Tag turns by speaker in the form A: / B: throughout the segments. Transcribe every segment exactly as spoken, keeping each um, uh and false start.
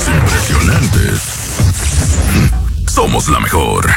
A: impresionantes. Somos la mejor.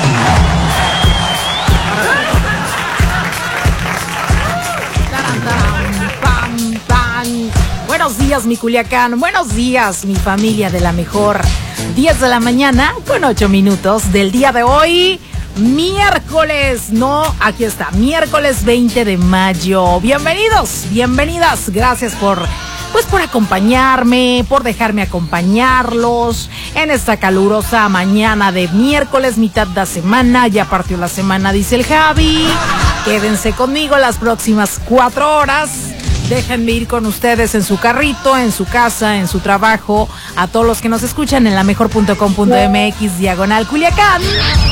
B: Buenos días, mi Culiacán. Buenos días, mi familia de la mejor. diez de la mañana con ocho minutos del día de hoy. Miércoles, no, aquí está, miércoles veinte de mayo. Bienvenidos, bienvenidas. Gracias por, pues por acompañarme, por dejarme acompañarlos en esta calurosa mañana de miércoles, mitad de semana. Ya partió la semana, dice el Javi. Quédense conmigo las próximas cuatro horas. Déjenme ir con ustedes en su carrito, en su casa, en su trabajo. A todos los que nos escuchan en la mejor punto com punto m x diagonal Culiacán.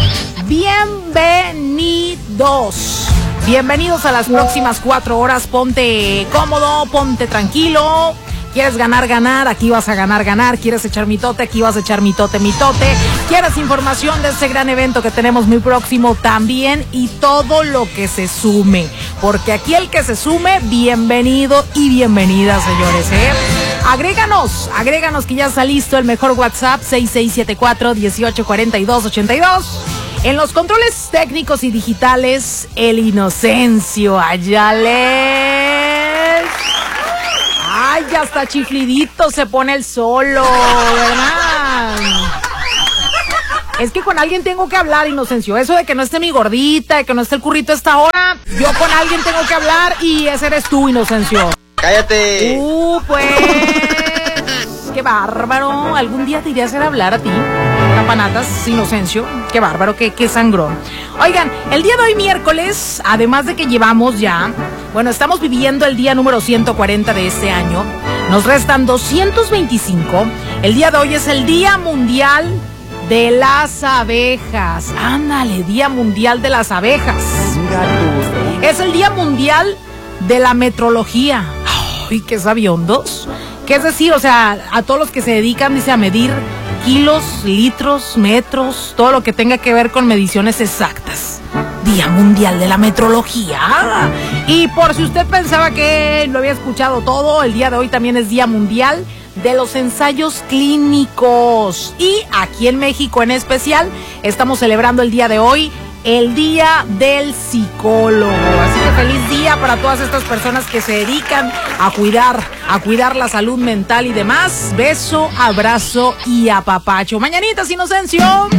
B: Bienvenidos. Bienvenidos a las próximas cuatro horas. Ponte cómodo, ponte tranquilo. ¿Quieres ganar, ganar? Aquí vas a ganar, ganar. ¿Quieres echar mitote? Aquí vas a echar mitote, mitote. ¿Quieres información de este gran evento que tenemos muy próximo? También, y todo lo que se sume. Porque aquí el que se sume, bienvenido y bienvenida, señores, ¿eh? Agréganos, agréganos que ya está listo el mejor WhatsApp, seis seis siete cuatro, uno ocho cuatro dos, ocho dos. En los controles técnicos y digitales, el Inocencio Ayales. Ay, ya está chiflidito, se pone el solo, ¿verdad? Es que con alguien tengo que hablar, Inocencio. Eso de que no esté mi gordita, de que no esté el currito a esta hora, yo con alguien tengo que hablar y ese eres tú, Inocencio.
C: ¡Cállate!
B: Uh, pues... ¡Qué bárbaro! ¿Algún día te iré a hacer hablar a ti? Capanatas, Inocencio. ¡Qué bárbaro! ¡Qué, qué sangrón! Oigan, el día de hoy miércoles, además de que llevamos ya... Bueno, estamos viviendo el día número ciento cuarenta de este año. Nos restan doscientos veinticinco. El día de hoy es el Día Mundial de las Abejas. Ándale, Día Mundial de las Abejas. Es el Día Mundial de la Metrología. Ay, qué sabiondos. ¿Qué es decir? O sea, a todos los que se dedican, dice, a medir kilos, litros, metros, todo lo que tenga que ver con mediciones exactas. Día Mundial de la Metrología. Y por si usted pensaba que lo había escuchado todo, el día de hoy también es Día Mundial de los Ensayos Clínicos. Y aquí en México en especial estamos celebrando el día de hoy el Día del Psicólogo. Así que feliz día para todas estas personas que se dedican a cuidar, a cuidar la salud mental y demás. Beso, abrazo y apapacho. Mañanitas, Inocencio.